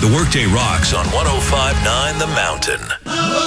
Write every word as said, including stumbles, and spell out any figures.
The Workday rocks on one oh five point nine The Mountain.